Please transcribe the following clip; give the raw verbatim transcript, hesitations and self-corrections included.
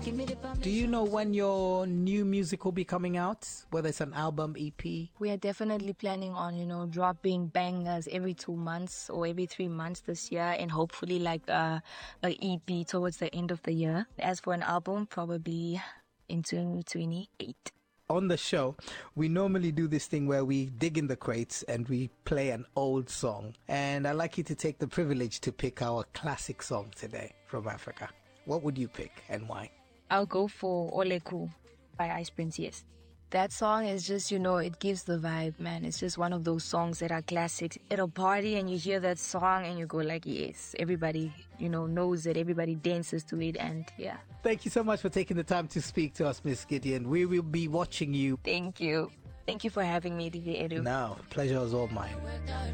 Do you know when your new music will be coming out? Whether it's an album, E P? We are definitely planning on, you know, dropping bangers every two months or every three months this year, and hopefully like a, a E P towards the end of the year. As for an album, probably in twenty twenty-eight. On the show, we normally do this thing where we dig in the crates and we play an old song. And I'd like you to take the privilege to pick our classic song today from Africa. What would you pick and why? I'll go for Oleku by Ice Prince, yes. That song is just, you know, it gives the vibe, man. It's just one of those songs that are classics. At a party and you hear that song and you go like, yes, everybody, you know, knows it. Everybody dances to it, and yeah. Thank you so much for taking the time to speak to us, Miss Gideon. We will be watching you. Thank you. Thank you for having me, D J Edu. No, pleasure is all mine.